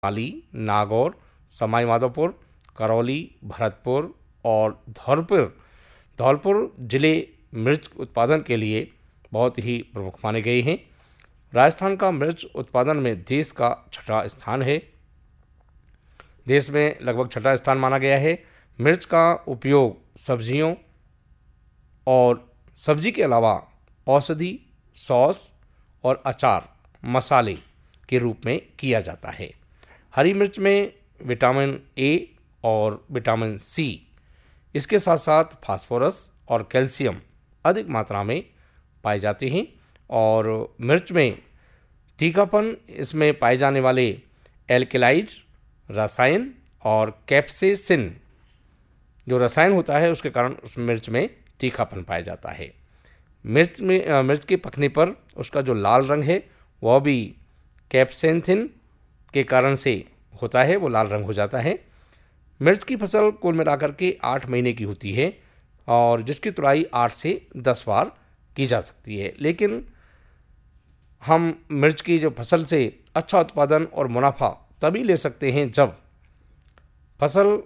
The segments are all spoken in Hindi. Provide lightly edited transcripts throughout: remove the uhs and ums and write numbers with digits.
पाली, नागौर, सवाई माधोपुर, करौली, भरतपुर और धौलपुर जिले मिर्च उत्पादन के लिए बहुत ही प्रमुख माने गए हैं। राजस्थान का मिर्च उत्पादन में देश का छठा स्थान है। देश में लगभग छठा स्थान माना गया है। मिर्च का उपयोग सब्जियों और सब्जी के अलावा औषधि, सॉस और अचार, मसाले के रूप में किया जाता है। हरी मिर्च में विटामिन ए और विटामिन सी, इसके साथ साथ फास्फोरस और कैल्शियम अधिक मात्रा में पाए जाते हैं। और मिर्च में तीखापन, इसमें पाए जाने वाले एल्केलाइड रसायन और कैप्सेसिन जो रसायन होता है उसके कारण उस मिर्च में तीखापन पाया जाता है। मिर्च के पकने पर उसका जो लाल रंग है वह भी कैप्सेंथिन के कारण से होता है, वो लाल रंग हो जाता है। मिर्च की फसल कुल मिलाकर के 8 महीने की होती है और जिसकी तुड़ाई 8 से 10 बार की जा सकती है। लेकिन हम मिर्च की जो फसल से अच्छा उत्पादन और मुनाफा तभी ले सकते हैं जब फसल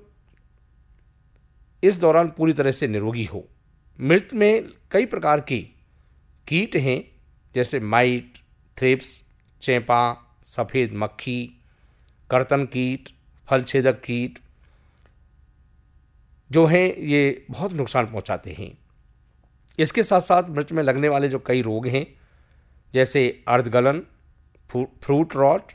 इस दौरान पूरी तरह से निरोगी हो। मिर्च में कई प्रकार के कीट हैं, जैसे माइट, थ्रिप्स, चेपा, सफ़ेद मक्खी, कर्तन कीट, फल छेदक कीट जो हैं ये बहुत नुकसान पहुंचाते हैं। इसके साथ साथ मिर्च में लगने वाले जो कई रोग हैं, जैसे अर्धगलन, फ्रूट रॉट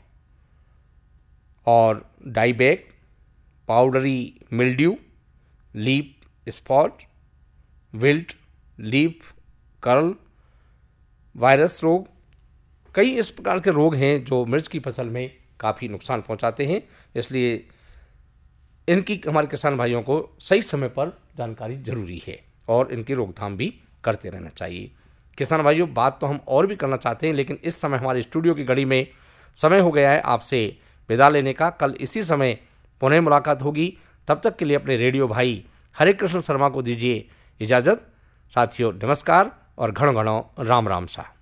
और dieback, powdery mildew, leaf spot, wilt, leaf curl, virus रोग, कई इस प्रकार के रोग हैं जो मिर्च की फसल में काफ़ी नुकसान पहुंचाते हैं। इसलिए इनकी हमारे किसान भाइयों को सही समय पर जानकारी जरूरी है और इनकी रोकथाम भी करते रहना चाहिए। किसान भाइयों, बात तो हम और भी करना चाहते हैं, लेकिन इस समय हमारे स्टूडियो की घड़ी में समय हो गया है आपसे विदा लेने का। कल इसी समय पुनः मुलाकात होगी। तब तक के लिए अपने रेडियो भाई हरे कृष्ण शर्मा को दीजिए इजाज़त। साथियों, नमस्कार और घणो घणो राम राम सा।